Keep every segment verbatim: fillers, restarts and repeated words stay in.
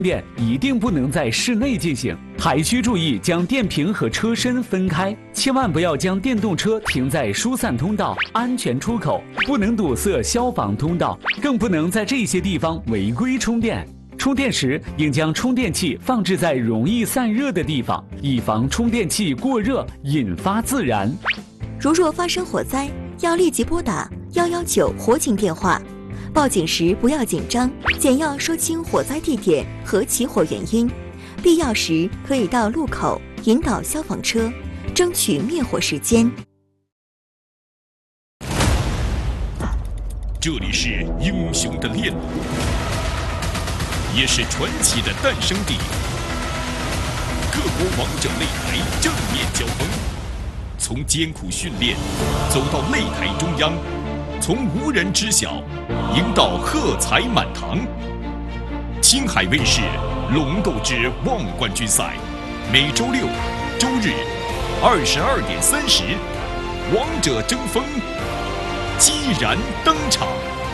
电一定不能在室内进行，还需注意将电瓶和车身分开，千万不要将电动车停在疏散通道、安全出口，不能堵塞消防通道，更不能在这些地方违规充电。充电时应将充电器放置在容易散热的地方，以防充电器过热引发自燃。 如若发生火灾，要立即拨打一一九火警电话。报警时不要紧张，简要说清火灾地点和起火原因，必要时可以到路口引导消防车，争取灭火时间。 这里是英雄的炼炉，也是传奇的诞生地。各国王者擂台正面交锋，从艰苦训练走到擂台中央，从无人知晓赢到喝彩满堂。青海卫视《龙斗之望冠军赛》，每周六、周日二十二点三十，王者争锋，激然登场。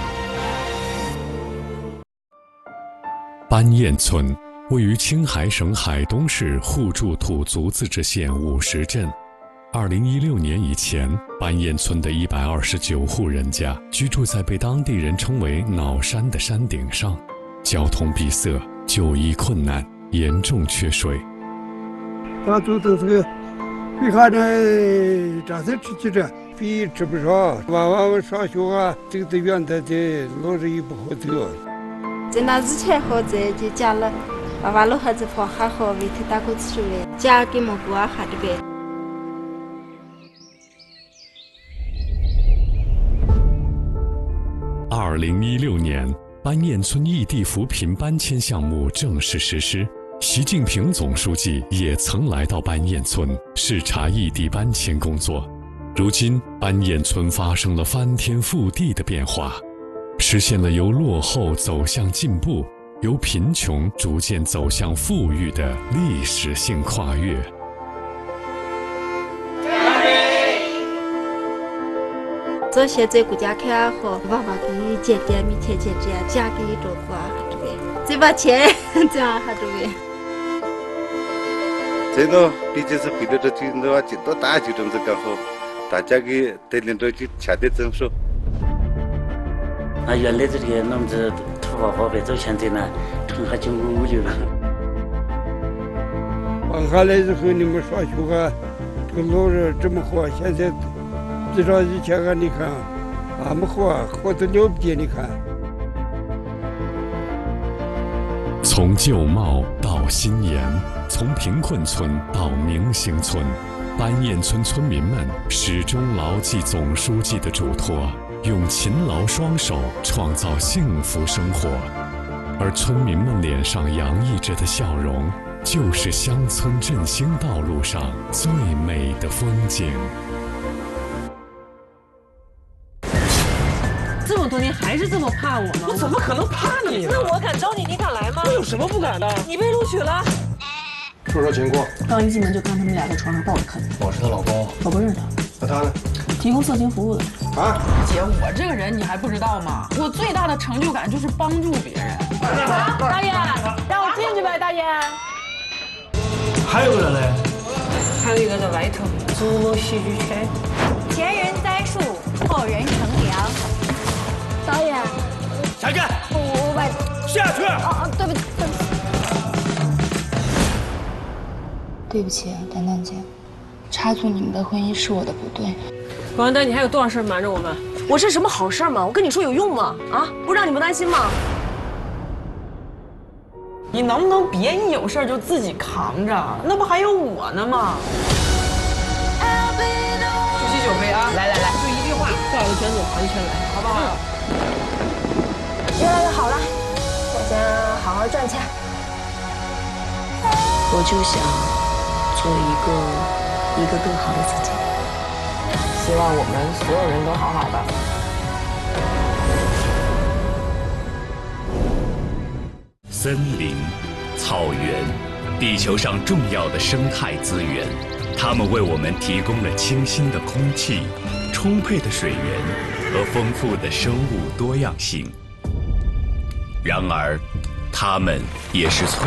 班堰村位于青海省海东市互助土族自治县五石镇。二零一六年以前，班堰村的一百二十九户人家居住在被当地人称为“脑山”的山顶上，交通闭塞，就医困难，严重缺水。 大都都这个，你看这这次吃起这饭吃不上，娃娃们上学啊，走得远的的，路子也不好走。 在那以前好在就家了，娃娃老孩子跑还好，为他打过去了，家给么过还这个。 二零一六年，班堰村异地扶贫搬迁项目正式实施。习近平总书记也曾来到班堰村视察异地搬迁工作。如今，班堰村发生了翻天覆地的变化，实现了由落后走向进步、由贫穷逐渐走向富裕的历史性跨越。 这些在国家看好，爸爸给姐姐、每天姐姐家给照顾啊，这边这把钱这样还这边。 这个毕竟是为了这军的话，进到大就这么刚好，大家给带领着去掐的整数。 那原来这里那么子土法花白，走现在呢，成还进五六了。 往下来之后，你们上学啊，这个路是这么好，现在。至少以前啊，你看，俺们好啊，好得了不得，你看。 从旧貌到新颜，从贫困村到明星村，班堰村村民们始终牢记总书记的嘱托，用勤劳双手创造幸福生活。而村民们脸上洋溢着的笑容，就是乡村振兴道路上最美的风景。 这么多年还是这么怕我吗？ 我怎么可能怕你呢？ 那我敢招你，你敢来吗？ 我有什么不敢的？ 你被录取了。 说说情况。 刚一进门就看他们俩在床上抱着啃。 我是她老公。 我不认识他。 那他呢？ 提供色情服务的。 啊？ 姐，我这个人你还不知道吗？我最大的成就感就是帮助别人。 大爷，让我进去呗，大爷。 还有个人嘞？ 还有一个在外头。祖鲁戏剧圈。 前人栽树，后人乘凉。导演， 下去！ 我我把下去！ 哦哦，对不起，对不起， 对不起，丹丹姐，插足你们的婚姻是我的不对。 王丹，你还有多少事瞒着我们？ 我是什么好事吗？我跟你说有用吗？啊，不让你们担心吗？ 你能不能别一有事就自己扛着？那不还有我呢吗？举起酒杯啊！来来来，就一句话， 画个圈子，画一圈来，好不好？ 嗯越来越好了，我先好好赚钱。 我就想做一个一个更好的自己。 希望我们所有人都好好的。 森林、草原，地球上重要的生态资源，它们为我们提供了清新的空气、充沛的水源和丰富的生物多样性。然而， 他们也是